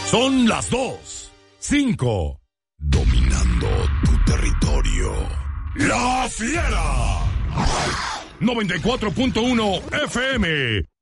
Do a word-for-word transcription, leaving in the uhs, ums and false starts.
Son las dos. Cinco. Dominando tu territorio. La Fiera. noventa y cuatro punto uno F M.